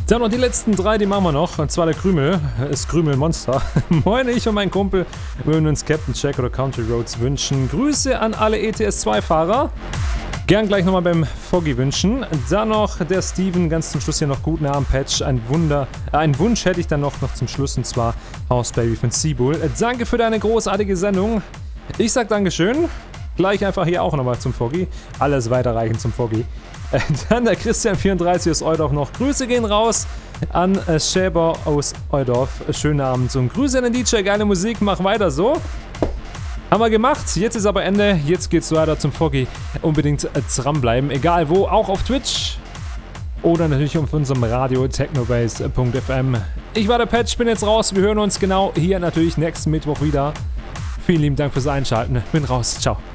Dann noch die letzten 3, die machen wir noch. Und zwar der Krümel, ist Krümel-Monster. Moin, ich und mein Kumpel würden uns Captain Jack oder Country Roads wünschen. Grüße an alle ETS2-Fahrer. Gern gleich nochmal beim Foggy wünschen. Dann noch der Steven, ganz zum Schluss hier noch guten Abend, Patch. Einen Wunsch hätte ich dann noch zum Schluss, und zwar House Baby von Seabull. Danke für deine großartige Sendung. Ich sag Dankeschön. Gleich einfach hier auch nochmal zum Foggy. Alles weiterreichen zum Foggy. Dann der Christian34 aus Eudorf noch. Grüße gehen raus an Schäber aus Eudorf. Schönen Abend und Grüße an den DJ. Geile Musik, mach weiter so. Haben wir gemacht. Jetzt ist aber Ende. Jetzt geht's weiter zum Foggy. Unbedingt dranbleiben. Egal wo, auch auf Twitch. Oder natürlich auf unserem Radio technobase.fm. Ich war der Patch, bin jetzt raus. Wir hören uns genau hier natürlich nächsten Mittwoch wieder. Vielen lieben Dank fürs Einschalten. Bin raus. Ciao.